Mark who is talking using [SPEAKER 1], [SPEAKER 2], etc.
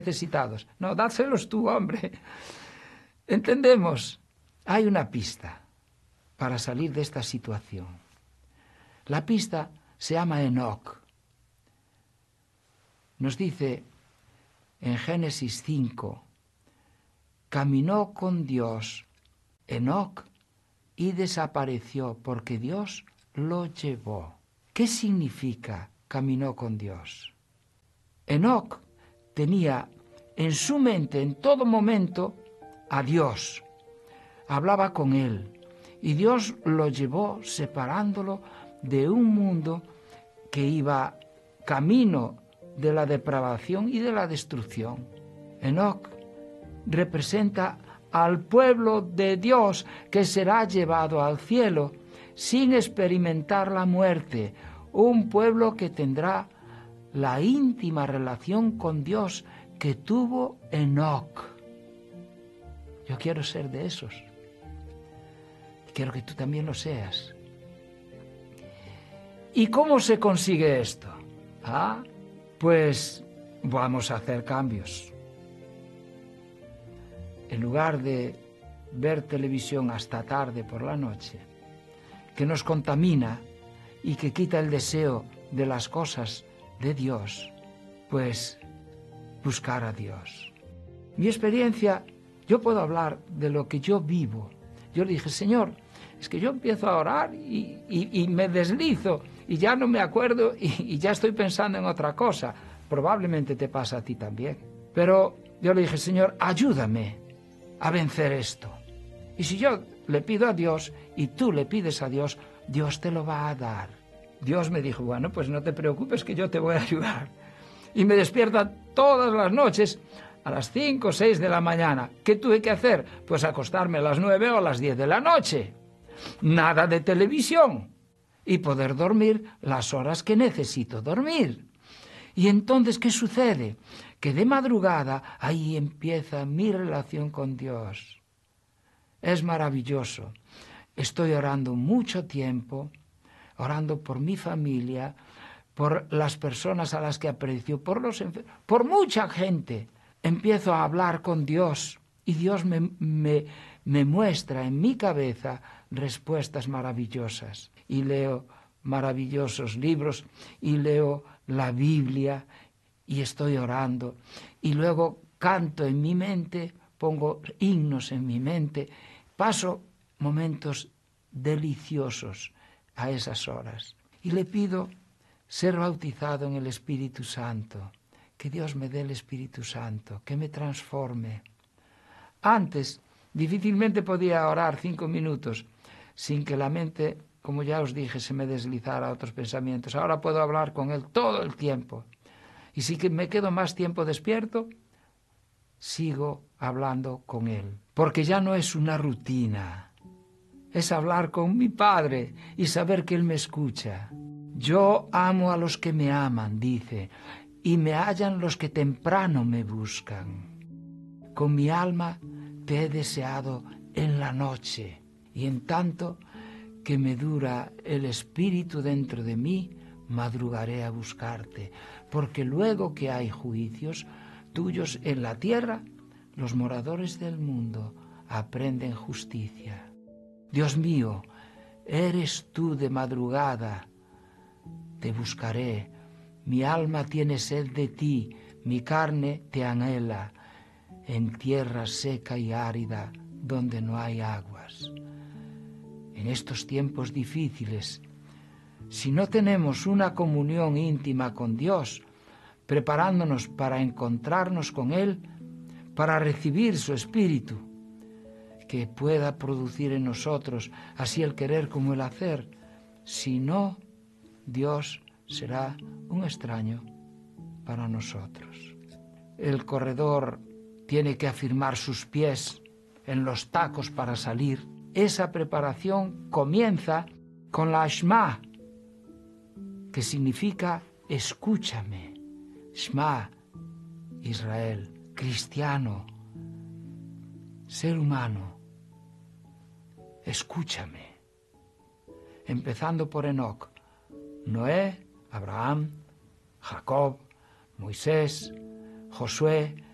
[SPEAKER 1] necesitados. No, dáselos tú, hombre. ¿Entendemos? Hay una pista para salir de esta situación. La pista se llama Enoc. Nos dice en Génesis 5, caminó con Dios Enoc y desapareció porque Dios lo llevó. ¿Qué significa caminó con Dios? Enoc tenía en su mente en todo momento a Dios. Hablaba con él y Dios lo llevó separándolo de un mundo que iba camino de la depravación y de la destrucción. Enoc representa al pueblo de Dios que será llevado al cielo sin experimentar la muerte, un pueblo que tendrá la íntima relación con Dios que tuvo Enoc. Yo quiero ser de esos. Quiero que tú también lo seas. ¿Y cómo se consigue esto? Pues vamos a hacer cambios. En lugar de ver televisión hasta tarde por la noche, que nos contamina y que quita el deseo de las cosas de Dios, pues buscar a Dios. Mi experiencia, yo puedo hablar de lo que yo vivo. Yo le dije, Señor, es que yo empiezo a orar y me deslizo y ya no me acuerdo y ya estoy pensando en otra cosa. Probablemente te pasa a ti también. Pero yo le dije, Señor, ayúdame a vencer esto. Y si yo le pido a Dios y tú le pides a Dios, Dios te lo va a dar. Dios me dijo, bueno, pues no te preocupes que yo te voy a ayudar. Y me despierta todas las noches a las 5 o 6 de la mañana. ¿Qué tuve que hacer? Pues acostarme a las 9 o a las 10 de la noche. Nada de televisión. Y poder dormir las horas que necesito dormir. Y entonces, ¿qué sucede? Que de madrugada ahí empieza mi relación con Dios. Es maravilloso. Estoy orando mucho tiempo, orando por mi familia, por las personas a las que aprecio, por los enfermos, por mucha gente. Empiezo a hablar con Dios y Dios me muestra en mi cabeza respuestas maravillosas. Y leo maravillosos libros y leo la Biblia y estoy orando. Y luego canto en mi mente, pongo himnos en mi mente, paso momentos deliciosos a esas horas. Y le pido ser bautizado en el Espíritu Santo, que Dios me dé el Espíritu Santo, que me transforme. Antes difícilmente podía orar 5 minutos sin que la mente, como ya os dije, se me deslizara a otros pensamientos. Ahora puedo hablar con Él todo el tiempo. Y si me quedo más tiempo despierto, sigo hablando con Él. Porque ya no es una rutina. Es hablar con mi Padre y saber que Él me escucha. Yo amo a los que me aman, dice, y me hallan los que temprano me buscan. Con mi alma te he deseado en la noche, y en tanto que me dura el espíritu dentro de mí, madrugaré a buscarte, porque luego que hay juicios tuyos en la tierra, los moradores del mundo aprenden justicia. Dios mío, eres tú de madrugada, te buscaré, mi alma tiene sed de ti, mi carne te anhela, en tierra seca y árida, donde no hay aguas. En estos tiempos difíciles, si no tenemos una comunión íntima con Dios, preparándonos para encontrarnos con Él, para recibir su Espíritu, que pueda producir en nosotros así el querer como el hacer, si no, Dios será un extraño para nosotros. El corredor tiene que afirmar sus pies en los tacos para salir. Esa preparación comienza con la Shema, que significa escúchame. Shema, Israel, cristiano, ser humano, escúchame. Empezando por Enoc, Noé, Abraham, Jacob, Moisés, Josué,